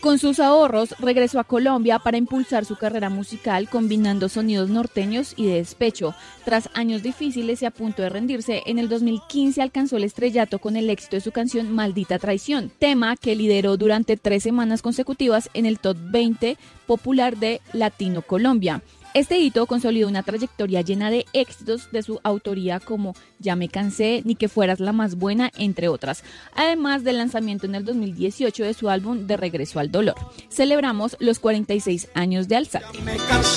Con sus ahorros regresó a Colombia para impulsar su carrera musical combinando sonidos norteños y de despecho. Tras años difíciles y a punto de rendirse, en el 2015 alcanzó el estrellato con el éxito de su canción Maldita Traición, tema que lideró durante 3 semanas consecutivas en el top 20 popular de Latino Colombia. Este hito consolidó una trayectoria llena de éxitos de su autoría como Ya me cansé, Ni que fueras la más buena, entre otras, además del lanzamiento en el 2018 de su álbum De regreso al dolor. Celebramos los 46 años de Alzate.